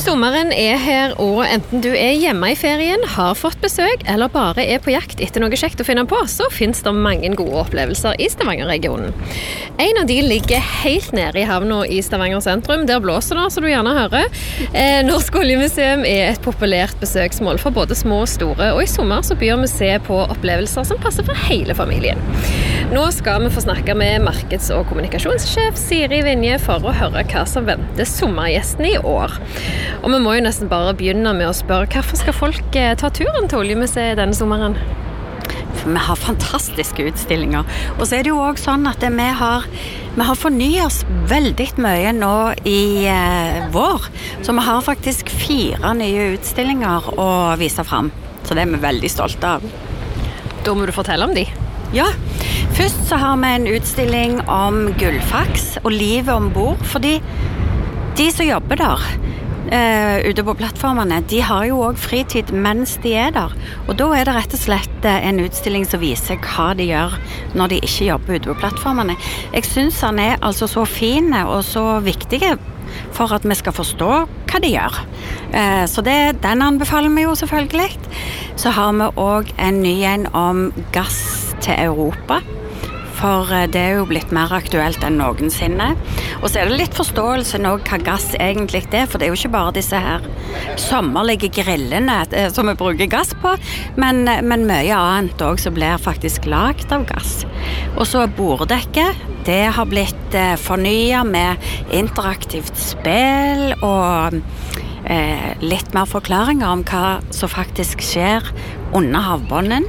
Sommeren her, og enten du hjemme I ferien, har fått besøk, eller bare på jakt etter noe kjekt å finne på, så finnes det mange gode opplevelser I Stavanger-regionen. En av de ligger helt nede I havna I Stavanger sentrum, der blåser det, så du gjerne hører. Norsk Oljemuseum et populært besøksmål for både små og store, og I sommer så byr museet på opplevelser som passer for hele familien. Nå skal vi få snakke med markeds- og kommunikasjonssjef Siri Vinje for å høre hva som venter sommergjestene I år. Og vi må jo nesten bare begynne med å spørre, hvorfor skal folk ta turen til Oljemuseet denne sommeren? For vi har fantastiske utstillinger. Og så det jo også sånn at vi har fornyet oss veldig mye nå I vår. Så vi har faktisk 4 nye utstillinger å vise frem. Så det vi veldig stolte av. Da må du fortelle om de. Ja, først så har vi en utstilling om gullfaks og livet ombord, fordi de som jobber der, ute på plattformene, de har jo også fritid mens de der. Og da det rett og slett en utstilling som viser hva de gjør når de ikke jobber ute på plattformene. Jeg synes han altså så fin og så viktig for at vi skal forstå hva de gjør. Så den anbefaler vi jo selvfølgelig. Så har vi også en ny en om gass til Europa. For det jo blitt mer aktuelt enn noensinne. Og så det litt forståelse nå hva gass egentlig for det jo ikke bare disse her sommerlige grillene som vi bruker gass på, men mye annet også som blir faktisk lagt av gass. Og så borddekket, det har blitt fornyet med interaktivt spill og litt mer forklaringer om hva som faktisk skjer under havbunnen.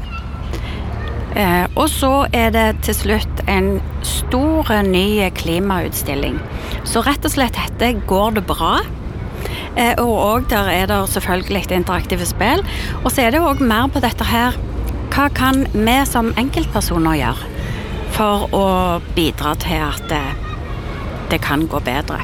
Og så det til slutt en stor ny klimautstilling. Så rett og slett går det bra? Og også der det selvfølgelig interaktive spill. Og så det også mer på dette her. Hva kan vi som enkeltpersoner gjøre for å bidra til at det kan gå bedre?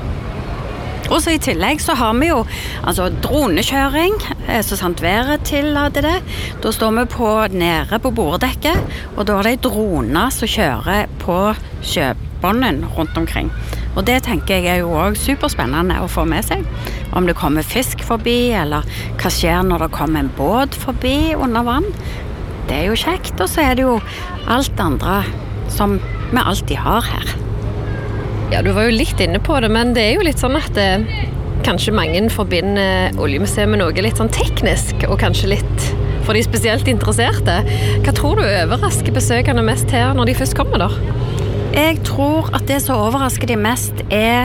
Og så I tillegg så har vi jo dronekjøring, så sant været tillater det. Da står vi nede på borddekket, og da det droner som kjører på sjøbunnen rundt omkring. Og det tenker jeg jo også superspennende å få med seg. Om det kommer fisk forbi, eller hva skjer når det kommer en båt forbi under vann. Det jo kjekt, og så det jo alt andre som vi alltid har her. Ja, du var jo litt inne på det, men det jo litt sånn at kanskje mange forbinder Oljemuseet med noe litt sånn teknisk, og kanskje litt for de spesielt interesserte. Hva tror du overrasker besøkende mest her når de først kommer da? Jeg tror at det som overrasker de mest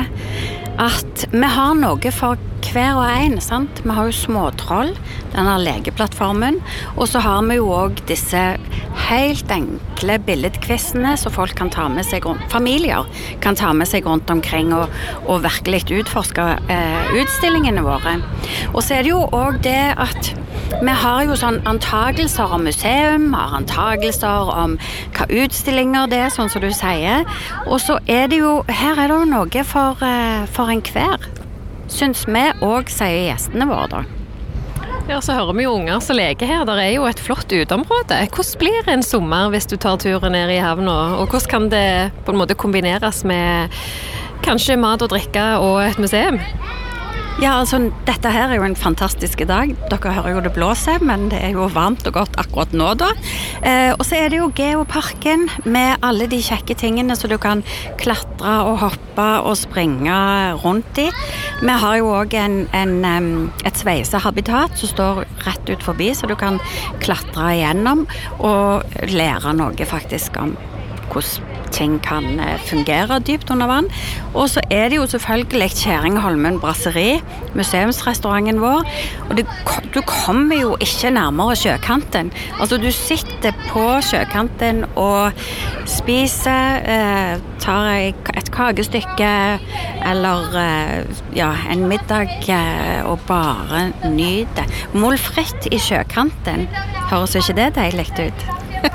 at vi har noe for hver og en, sant? Vi har jo småtroll, denne legeplattformen, og så har vi jo også disse helt enkle billedquizene som folk kan ta med seg rundt, familier kan ta med seg rundt omkring og virkelig utforske utstillingene våre. Og så det jo også det at vi har jo sånn antagelser om museum, har antagelser om hva utstillinger det sånn som du sier, og så det jo, her det jo noe for en hver. Syns vi også, sier gjestene våre da. Ja, så hører vi jo unger som leker her. Der jo et flott uteområde. Hvordan blir en sommer hvis du tar turen ned I havna? Og hvordan kan det på en måte kombineres med kanskje mat og drikke og et museum? Ja, dette her jo en fantastisk dag. Dere hører jo det blåser, men det jo varmt og godt akkurat nå da. Og så det jo Geoparken med alle de kjekke tingene som du kan klatre og hoppe og springe rundt I. Vi har jo også et sveisehabitat som står rett ut forbi, så du kan klatre igjennom og lære noe faktisk om hvordan ting kan fungere dypt under vann. Og så det jo selvfølgelig Kjæringholmen Brasseri, museumsrestauranten vår. Og du kommer jo ikke nærmere sjøkanten. Du sitter på sjøkanten og spiser, tar et kakestykke eller en middag og bare nyter. Målfritt I sjøkanten. Høres ikke det deilig ut?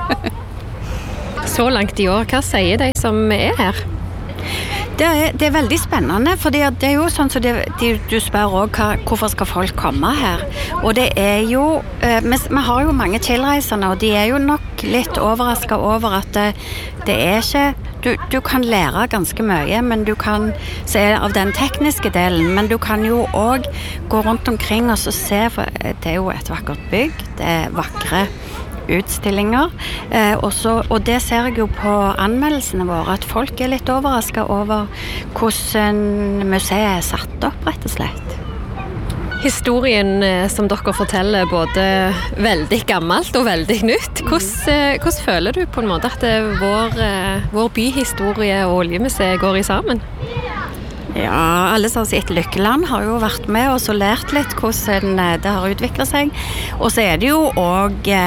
Så langt I år, hva sier de som her? Det veldig spennende, for det jo sånn som du spør også hvorfor skal folk komme her. Og det jo, vi har jo mange tilreisende, og de jo nok litt overrasket over at det ikke du kan lære ganske mye, men du kan se av den tekniske delen, men du kan jo også gå rundt omkring og så se, for det jo et vakkert bygg, det vakre utstillinger, og det ser jeg jo på anmeldelsene våre, at folk litt overrasket over hvordan museet satt opp, rett og slett. Historien som dere forteller både veldig gammelt og veldig nytt. Hvordan føler du på en måte at vår byhistorie og Oljemuseet går i sammen? Ja, alle som har sett Lykkeland har jo vært med og så lært litt hvordan det har utviklet seg. Og så det jo også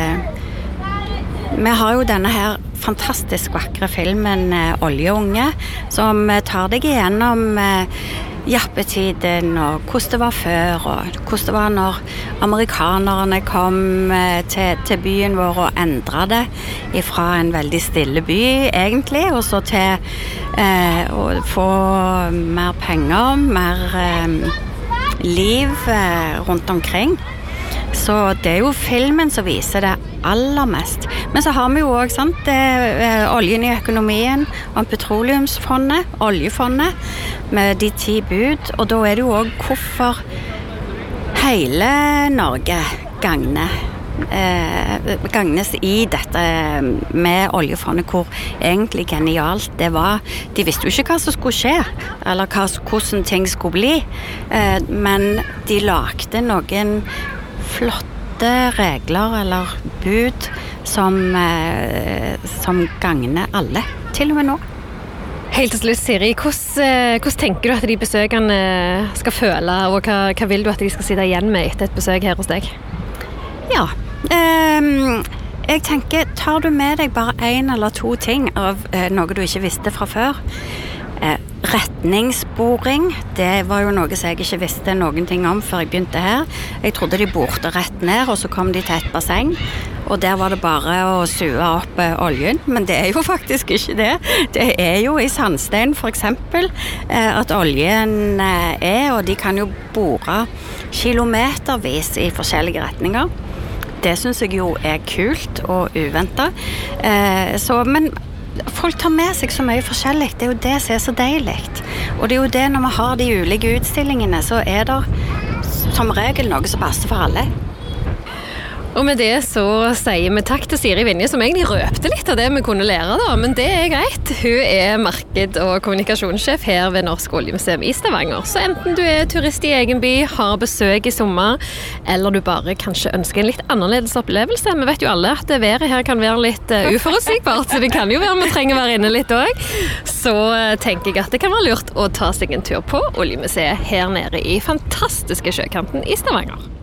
vi har jo denne her fantastisk vakre filmen Oljeunge, som tar deg igjennom jappetiden og hvordan det var før og hvordan det var når amerikanerne kom til byen vår og endret det fra en veldig stille by egentlig og så til å få mer penger, mer liv rundt omkring. Så det jo filmen som viser det aller mest. Men så har vi jo også oljen i økonomien, om petroleumsfondet, oljefondet, med de 10 bud. Og da det jo også hvorfor hele Norge gagnes i dette med oljefondet, hvor egentlig genialt det var. De visste jo ikke hva som skulle skje, eller hvordan ting skulle bli, men de lagde noen flotte regler eller bud som gagner alle, til og med nå. Helt til slutt, Siri, hvordan tenker du at de besøkende skal føle, og hva vil du at de skal sitte igjen med etter et besøk her hos deg? Ja, jeg tenker, tar du med deg bare 1 eller 2 ting av noe du ikke visste fra før? Retningsboring, det var jo noe som jeg ikke visste noen ting om før jeg begynte her. Jeg trodde de borte rett ned, og så kom de til et basseng, og der var det bare å sue opp oljen, men det jo faktisk ikke det. Det jo i sandstein for eksempel, at oljen og de kan jo bore kilometervis i forskjellige retninger. Det synes jeg jo kult og uventet. Men folk tar med seg så mye forskjellig, det jo det som så deilig. Og det jo det når vi har de ulike utstillingene, så det som regel noe som passer for alle. Og med det så sier vi takk til Siri Vinje, som egentlig røpte litt av det vi kunne lære da, men det greit. Hun marked- og kommunikasjonssjef her ved Norsk Oljemuseum i Stavanger. Så enten du turist i egen by, har besøk i sommer, eller du bare kanskje ønsker en litt annerledes opplevelse. Vi vet jo alle at været her kan være litt uforutsigbart, så det kan jo være vi trenger å være inne litt også. Så tenker jeg at det kan være lurt å ta seg en tur på Oljemuseet her nede i fantastiske sjøkanten i Stavanger.